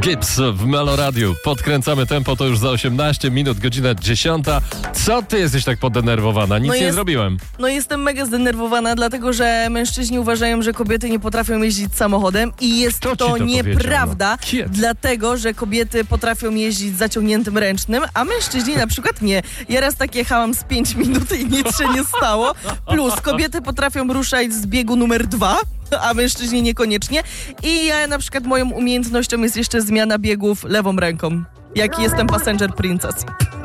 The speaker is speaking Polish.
Gibbs w Meloradiu. Podkręcamy tempo, to już za 18 minut, godzina 10. Co ty jesteś tak podenerwowana? Nic nie zrobiłem. No jestem mega zdenerwowana, dlatego że mężczyźni uważają, że kobiety nie potrafią jeździć samochodem i jest to nieprawda, dlatego że kobiety potrafią jeździć zaciągniętym ręcznym, a mężczyźni na przykład nie. Ja raz tak jechałam z 5 minut i nic się nie stało. Plus kobiety potrafią ruszać z biegu numer 2, a mężczyźni niekoniecznie. I ja na przykład moją umiejętnością jest jeszcze zmiana biegów lewą ręką. Jak jestem passenger princess.